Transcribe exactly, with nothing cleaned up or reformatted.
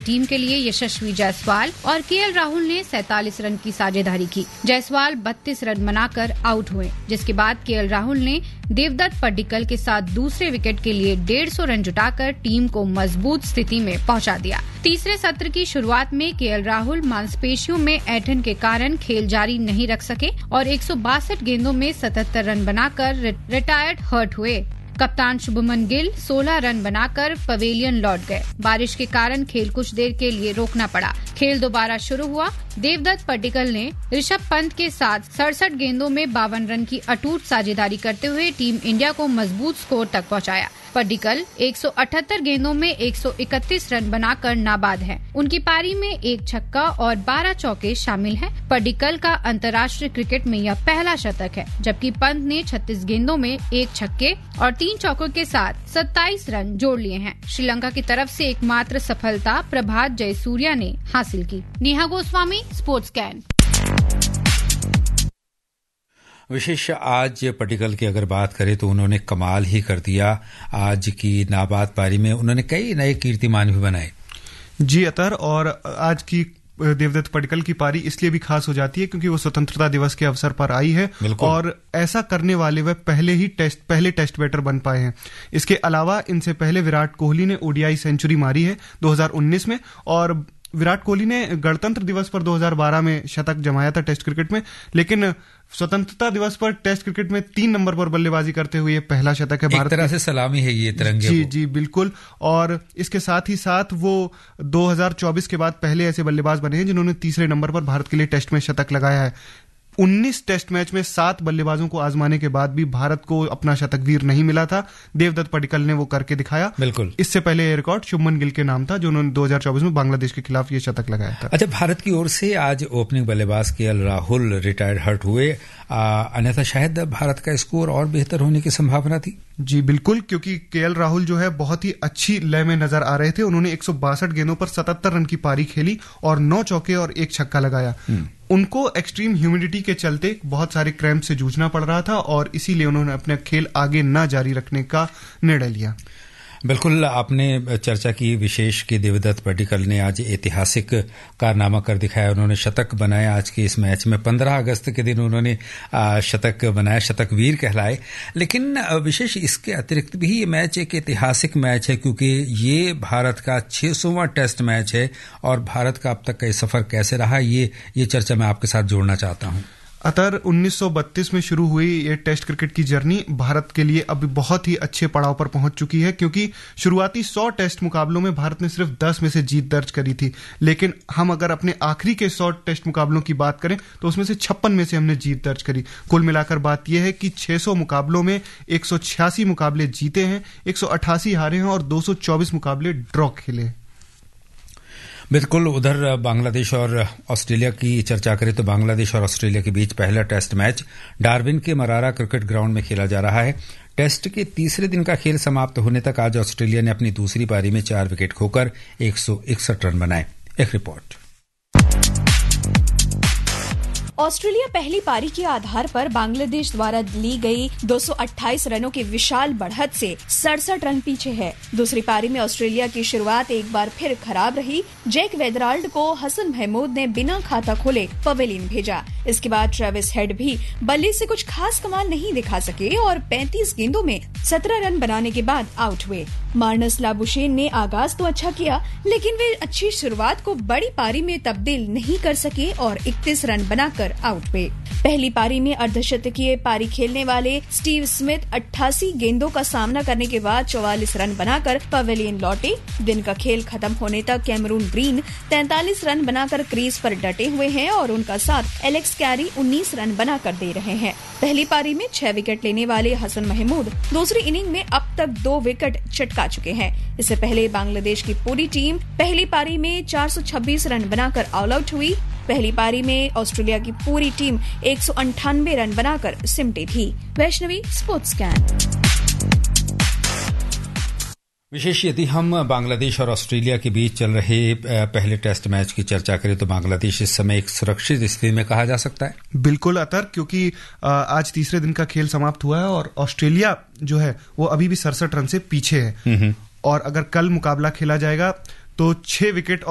Team के लिए यशस्वी जायसवाल और केएल राहुल ने सैंतालीस रन की साझेदारी की। जायसवाल बत्तीस रन बनाकर आउट हुए, जिसके बाद केएल राहुल ने देवदत्त पड्डीकल के साथ दूसरे विकेट के लिए डेढ़ सौ रन जुटाकर टीम को मजबूत स्थिति में पहुंचा दिया। तीसरे सत्र की शुरुआत में केएल राहुल मांसपेशियों में ऐंठन के कारण खेल जारी नहीं रख सके और एक सौ बासठ गेंदों में सतहत्तर रन बनाकर रिटायर्ड हर्ट हुए। कप्तान शुभमन गिल सोलह रन बनाकर पवेलियन लौट गए। बारिश के कारण खेल कुछ देर के लिए रोकना पड़ा। खेल दोबारा शुरू हुआ। देवदत्त पड्डीकल ने ऋषभ पंत के साथ सड़सठ गेंदों में बावन रन की अटूट साझेदारी करते हुए टीम इंडिया को मजबूत स्कोर तक पहुंचाया। पड्डीकल एक सौ अठहत्तर गेंदों में एक सौ इकतीस रन बनाकर नाबाद हैं। उनकी पारी में एक छक्का और बारह चौके शामिल हैं। पड्डीकल का अंतर्राष्ट्रीय क्रिकेट में यह पहला शतक है, जबकि पंत ने छत्तीस गेंदों में एक छक्के और तीन चौकों के साथ सत्ताईस रन जोड़ लिए हैं। श्रीलंका की तरफ से एकमात्र सफलता प्रभात जयसूर्या ने हासिल की। Neha Goswami, sports can. विशेष आज पड्डीकल की अगर बात करें तो उन्होंने कमाल ही कर दिया। आज की नाबाद पारी में उन्होंने कई नए कीर्तिमान भी बनाए। जी अतर, और आज की देवदत्त पड्डीकल की पारी इसलिए भी खास हो जाती है क्योंकि वो स्वतंत्रता दिवस के अवसर पर आई है और ऐसा करने वाले वह पहले ही टेस्ट पहले टेस्ट बैटर बन पाए हैं। इसके अलावा इनसे पहले विराट कोहली ने ओडीआई सेंचुरी मारी है दो हज़ार उन्नीस में, और विराट कोहली ने गणतंत्र दिवस पर दो हज़ार बारह में शतक जमाया था टेस्ट क्रिकेट में, लेकिन स्वतंत्रता दिवस पर टेस्ट क्रिकेट में तीन नंबर पर बल्लेबाजी करते हुए ये पहला शतक है। एक तरह से सलामी है ये तिरंगे। जी जी बिल्कुल। और इसके साथ ही साथ वो दो हज़ार चौबीस के बाद पहले ऐसे बल्लेबाज बने हैं जिन्होंने तीसरे नंबर पर भारत के लिए टेस्ट में शतक लगाया है। उन्नीस टेस्ट मैच में सात बल्लेबाजों को आजमाने के बाद भी भारत को अपना शतकवीर नहीं मिला था। देवदत्त पड्डीकल ने वो करके दिखाया। बिल्कुल। इससे पहले ये रिकॉर्ड शुभमन गिल के नाम था, जो उन्होंने दो हज़ार चौबीस में बांग्लादेश के खिलाफ ये शतक लगाया था। अच्छा, भारत की ओर से आज ओपनिंग बल्लेबाज केएल राहुल रिटायर्ड हर्ट हुए, अन्यथा शायद भारत का स्कोर और बेहतर होने की संभावना थी। जी बिल्कुल, क्योंकि केएल राहुल जो है बहुत ही अच्छी लय में नजर आ रहे थे। उन्होंने एक सौ बासठ गेंदों पर सतहत्तर रन की पारी खेली और नौ चौके और एक छक्का लगाया। उनको एक्सट्रीम ह्यूमिडिटी के चलते बहुत सारे क्रैम्प से जूझना पड़ रहा था और इसीलिए उन्होंने अपना खेल आगे न जारी रखने का निर्णय लिया। बिल्कुल, आपने चर्चा की विशेष कि देवदत्त पड्डीकल ने आज ऐतिहासिक कारनामा कर दिखाया। उन्होंने शतक बनाया आज के इस मैच में। पंद्रह अगस्त के दिन उन्होंने शतक बनाया, शतक वीर कहलाए। लेकिन विशेष इसके अतिरिक्त भी ये मैच एक ऐतिहासिक मैच है, क्योंकि ये भारत का छह सौवां टेस्ट मैच है और भारत का अब तक का सफर कैसे रहा, ये ये चर्चा मैं आपके साथ जोड़ना चाहता हूँ। अतर उन्नीस सौ बत्तीस में शुरू हुई ये टेस्ट क्रिकेट की जर्नी भारत के लिए अभी बहुत ही अच्छे पड़ाव पर पहुंच चुकी है, क्योंकि शुरुआती सौ टेस्ट मुकाबलों में भारत ने सिर्फ दस में से जीत दर्ज करी थी। लेकिन हम अगर अपने आखिरी के सौ टेस्ट मुकाबलों की बात करें तो उसमें से छप्पन में से हमने जीत दर्ज करी। कुल मिलाकर बात यह है कि छह सौ मुकाबलों में एक सौ छियासी मुकाबले जीते हैं, एक सौ अट्ठासी हारे हैं और दो सौ चौबीस मुकाबले ड्रॉ खेले। बिल्कुल। उधर बांग्लादेश और ऑस्ट्रेलिया की चर्चा करें तो बांग्लादेश और ऑस्ट्रेलिया के बीच पहला टेस्ट मैच डार्विन के मरारा क्रिकेट ग्राउंड में खेला जा रहा है। टेस्ट के तीसरे दिन का खेल समाप्त होने तक आज ऑस्ट्रेलिया ने अपनी दूसरी पारी में चार विकेट खोकर एक सौ इकसठ रन बनाए। एक रिपोर्ट। ऑस्ट्रेलिया पहली पारी के आधार पर बांग्लादेश द्वारा ली गई दो सौ अट्ठाईस रनों के विशाल बढ़त से सड़सठ रन पीछे है। दूसरी पारी में ऑस्ट्रेलिया की शुरुआत एक बार फिर खराब रही। जैक वेदराल्ड को हसन महमूद ने बिना खाता खोले पवेलियन भेजा। इसके बाद ट्रेविस हेड भी बल्ले से कुछ खास कमाल नहीं दिखा सके और पैंतीस गेंदों में सत्रह रन बनाने के बाद आउट हुए। मार्नस लाबुशेन ने आगाज तो अच्छा किया, लेकिन वे अच्छी शुरुआत को बड़ी पारी में तब्दील नहीं कर सके और इकतीस रन बनाकर आउट हुए। पहली पारी में अर्धशतकीय पारी खेलने वाले स्टीव स्मिथ अट्ठासी गेंदों का सामना करने के बाद चौवालीस रन बनाकर पवेलियन लौटे। दिन का खेल खत्म होने तक कैमरून ग्रीन तैंतालीस रन बनाकर क्रीज पर डटे हुए हैं और उनका साथ एलेक्स कैरी उन्नीस रन बनाकर दे रहे हैं। पहली पारी में छह विकेट लेने वाले हसन महमूद दूसरी इनिंग में अब तक दो विकेट चटका चुके हैं। इससे पहले बांग्लादेश की पूरी टीम पहली पारी में चार सौ छब्बीस रन बनाकर ऑल आउट हुई। पहली पारी में ऑस्ट्रेलिया की पूरी टीम एक सौ अंठानवे रन बनाकर सिमटी थी। Vaishnavi, sports can. विशेष यदि हम बांग्लादेश और ऑस्ट्रेलिया के बीच चल रहे पहले टेस्ट मैच की चर्चा करें तो बांग्लादेश इस समय एक सुरक्षित स्थिति में कहा जा सकता है। बिल्कुल अतर, क्योंकि आज तीसरे दिन का खेल समाप्त हुआ है और ऑस्ट्रेलिया जो है वो अभी भी सड़सठ रन से पीछे है और अगर कल मुकाबला खेला जाएगा तो छह विकेट